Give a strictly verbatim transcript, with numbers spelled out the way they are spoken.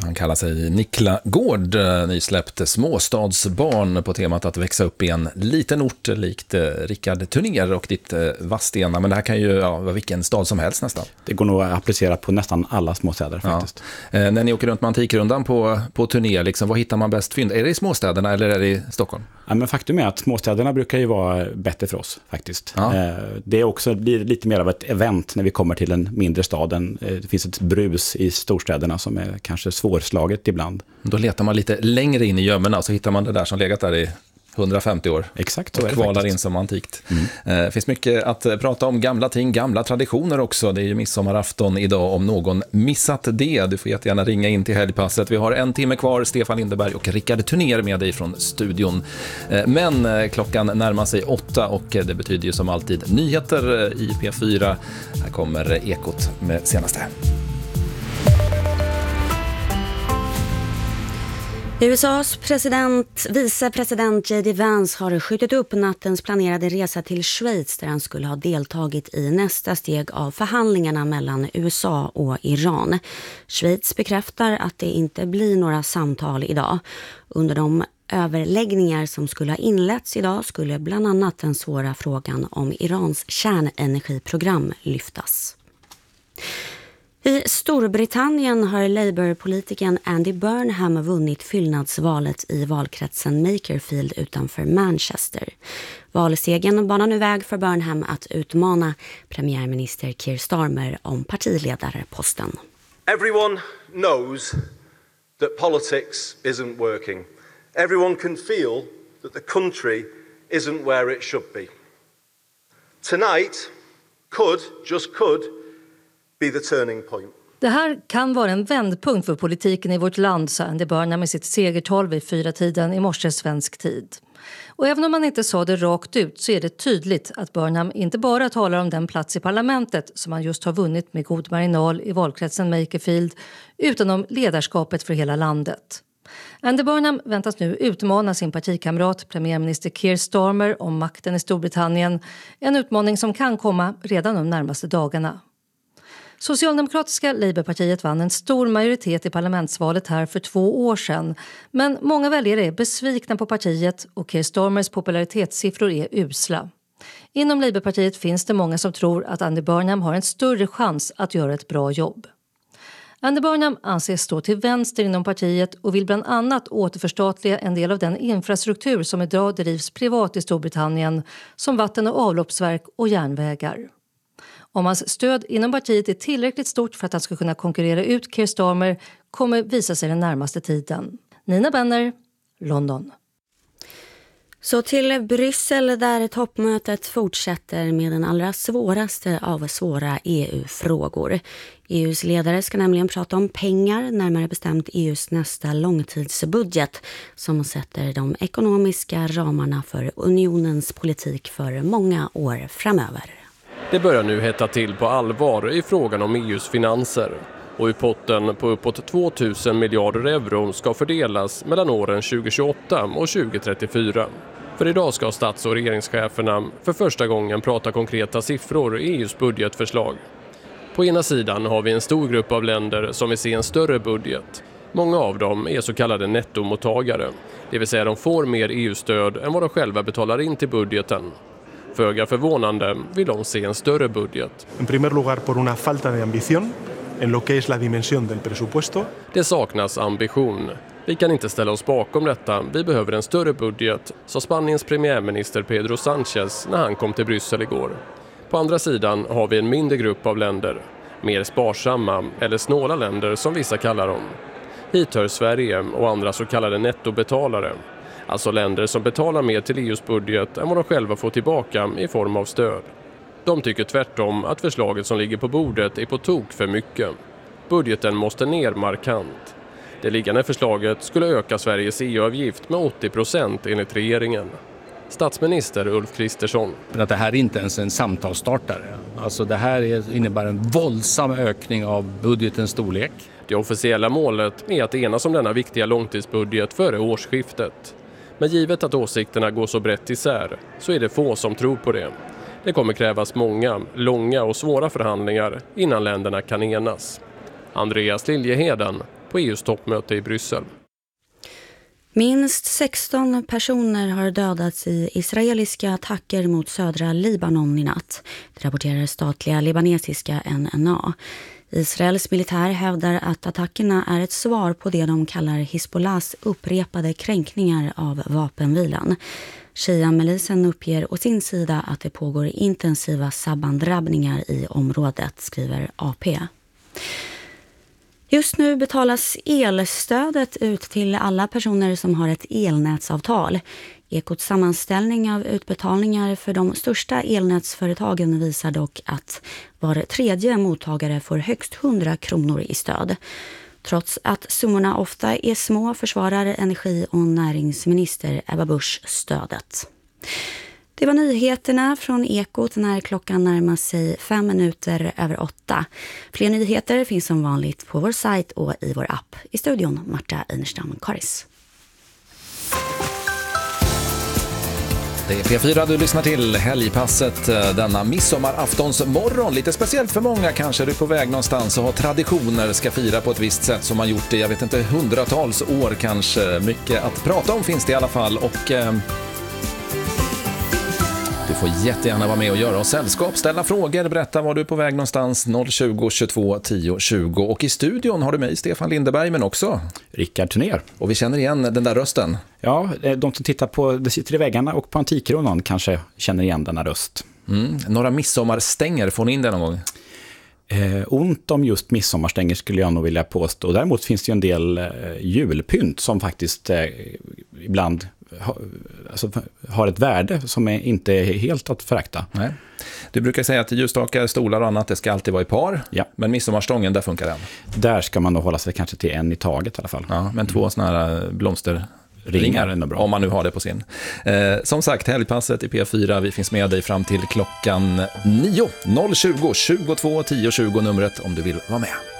Han kallar sig Nikla Gård, nysläppt småstadsbarn på temat att växa upp i en liten ort likt Rickard Turnér och ditt Vadstena. Men det här kan ju ja, vara vilken stad som helst nästan. Det går nog att applicera på nästan alla småstäder faktiskt. Ja. Eh, när ni åker runt med Antikrundan på, på turné, liksom, vad hittar man bäst fynd? Är det i småstäderna eller är det i Stockholm? Ja, men faktum är att småstäderna brukar ju vara bättre för oss faktiskt. Ja. Eh, det är också, blir lite mer av ett event när vi kommer till en mindre stad. Eh, det finns ett brus i storstäderna som är kanske svårslaget ibland. Då letar man lite längre in i gömmorna och så hittar man det där som legat där i hundrafemtio år. Exakt, så och kvalar faktiskt in som antikt. Mm. Det eh, finns mycket att prata om, gamla ting, gamla traditioner också. Det är ju midsommarafton idag om någon missat det. Du får jättegärna ringa in till helgpasset. Vi har en timme kvar, Stefan Lindeberg och Rickard Turnér med dig från studion. Eh, men eh, klockan närmar sig åtta och det betyder ju som alltid nyheter i P fyra. Här kommer Ekot med senaste. U S A:s president, vicepresident J D Vance har skjutit upp nattens planerade resa till Schweiz där han skulle ha deltagit i nästa steg av förhandlingarna mellan U S A och Iran. Schweiz bekräftar att det inte blir några samtal idag. Under de överläggningar som skulle ha inletts idag skulle bland annat den svåra frågan om Irans kärnenergiprogram lyftas. I Storbritannien har Labour-politikern Andy Burnham vunnit fyllnadsvalet i valkretsen Makerfield utanför Manchester. Valsegern banar nu väg för Burnham att utmana premiärminister Keir Starmer om partiledarposten. Everyone knows that politics isn't working. Everyone can feel that the country isn't where it should be. Tonight could, just could, be the turning point. Det här kan vara en vändpunkt för politiken i vårt land, sa Andy Burnham med sitt segertal vid fyra tiden i morse svensk tid. Och även om man inte sa det rakt ut så är det tydligt att Burnham inte bara talar om den plats i parlamentet som han just har vunnit med god marginal i valkretsen Makerfield, utan om ledarskapet för hela landet. Andy Burnham väntas nu utmana sin partikamrat premiärminister Keir Starmer om makten i Storbritannien, en utmaning som kan komma redan de närmaste dagarna. Socialdemokratiska Labourpartiet vann en stor majoritet i parlamentsvalet här för två år sedan. Men många väljare är besvikna på partiet och Keir Starmers popularitetssiffror är usla. Inom Labourpartiet finns det många som tror att Andy Burnham har en större chans att göra ett bra jobb. Andy Burnham anses stå till vänster inom partiet och vill bland annat återförstatliga en del av den infrastruktur som idag drivs privat i Storbritannien, som vatten- och avloppsverk och järnvägar. Om hans stöd inom partiet är tillräckligt stort för att han ska kunna konkurrera ut Keir Starmer kommer visa sig den närmaste tiden. Nina Benner, London. Så till Bryssel där toppmötet fortsätter med den allra svåraste av svåra E U-frågor. E U:s ledare ska nämligen prata om pengar, närmare bestämt E U:s nästa långtidsbudget som sätter de ekonomiska ramarna för unionens politik för många år framöver. Det börjar nu hetta till på allvar i frågan om E U:s finanser. Och i potten på uppåt tvåtusen miljarder euro ska fördelas mellan åren tjugohundratjugoåtta och tjugohundratrettiofyra. För idag ska stats- och regeringscheferna för första gången prata konkreta siffror i E U:s budgetförslag. På ena sidan har vi en stor grupp av länder som vill se en större budget. Många av dem är så kallade nettomottagare, det vill säga de får mer E U-stöd än vad de själva betalar in till budgeten. Föga förvånande vill de se en större budget. En primer lugar por una falta de ambición en lo que es la dimensión del presupuesto. Det saknas ambition. Vi kan inte ställa oss bakom detta. Vi behöver en större budget, sa Spaniens premiärminister Pedro Sánchez när han kom till Bryssel igår. På andra sidan har vi en mindre grupp av länder, mer sparsamma eller snåla länder som vissa kallar dem. Hit hör Sverige och andra så kallade nettobetalare. Alltså länder som betalar mer till E U:s budget än vad de själva får tillbaka i form av stöd. De tycker tvärtom att förslaget som ligger på bordet är på tok för mycket. Budgeten måste ner markant. Det liggande förslaget skulle öka Sveriges E U-avgift med åttio procent enligt regeringen. Statsminister Ulf Kristersson. Att det här är inte ens en samtalsstartare. Alltså det här innebär en våldsam ökning av budgetens storlek. Det officiella målet är att enas om denna viktiga långtidsbudget före årsskiftet. Men givet att åsikterna går så brett isär så är det få som tror på det. Det kommer krävas många, långa och svåra förhandlingar innan länderna kan enas. Andreas Liljeheden, på E U:s toppmöte i Bryssel. Minst sexton personer har dödats i israeliska attacker mot södra Libanon i natt. Det rapporterar statliga libanesiska N N A. Israels militär hävdar att attackerna är ett svar på det de kallar Hizbollahs upprepade kränkningar av vapenvilan. Shia-milisen uppger å sin sida att det pågår intensiva sammandrabbningar i området, skriver A P. Just nu betalas elstödet ut till alla personer som har ett elnätsavtal. Ekots sammanställning av utbetalningar för de största elnätsföretagen visar dock att var tredje mottagare får högst hundra kronor i stöd. Trots att summorna ofta är små försvarar energi- och näringsminister Ebba Busch stödet. Det var nyheterna från Ekot när klockan närmar sig fem minuter över åtta. Fler nyheter finns som vanligt på vår sajt och i vår app. I studion Marta Einerstam-Karis. Det är P fyra du lyssnar till, helgpasset denna midsommaraftons morgon. Lite speciellt för många kanske, du är på väg någonstans och har traditioner, ska fira på ett visst sätt som man gjort det, jag vet inte, hundratals år kanske. Mycket att prata om finns det i alla fall och... Eh, Du får jättegärna vara med och göra oss sällskap, ställa frågor, berätta var du är på väg någonstans, noll tjugo, tjugotvå, tio, tjugo. Och i studion har du mig, Stefan Lindeberg, men också Rickard Turner. Och vi känner igen den där rösten. Ja, de som tittar på Det sitter i väggarna och på Antikkronan kanske känner igen denna röst. Mm. Några midsommarstänger, får ni in det någon gång? Eh, ont om just midsommarstänger skulle jag nog vilja påstå. Däremot finns det ju en del eh, julpynt som faktiskt eh, ibland ha, alltså, har ett värde som är inte är helt att förakta. Nej. Du brukar säga att ljusstakar, stolar och annat, det ska alltid vara i par. Ja. Men midsommarstången, där funkar den. Där ska man nog hålla sig kanske till en i taget i alla fall. Ja, men två såna här blomster... Ringar är nog bra. Om man nu har det på sin. Eh, som sagt, helgpasset i P fyra. Vi finns med dig fram till klockan nio. noll tjugo, tjugotvå, tio, tjugo numret om du vill vara med.